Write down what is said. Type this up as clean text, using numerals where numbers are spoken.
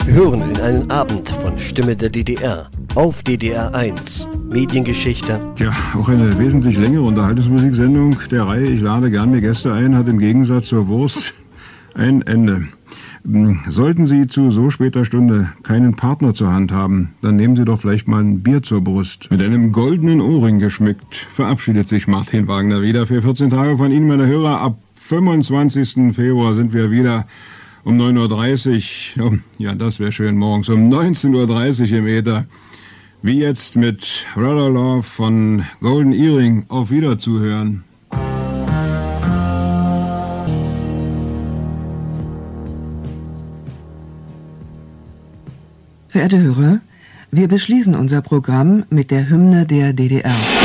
hören in einen Abend von Stimme der DDR auf DDR 1. Mediengeschichte. Ja, auch eine wesentlich längere Unterhaltungsmusiksendung der Reihe Ich lade gern mir Gäste ein, hat im Gegensatz zur Wurst ein Ende. Sollten Sie zu so später Stunde keinen Partner zur Hand haben, dann nehmen Sie doch vielleicht mal ein Bier zur Brust. Mit einem goldenen Ohrring geschmückt verabschiedet sich Martin Wagner wieder für 14 Tage von Ihnen, meine Hörer. Ab 25. Februar sind wir wieder um 9.30 Uhr, ja, das wäre schön, morgens um 19.30 Uhr im Äther. Wie jetzt mit Brother Love von Golden Earring. Auf Wiederzuhören. Verehrte Hörer, wir beschließen unser Programm mit der Hymne der DDR.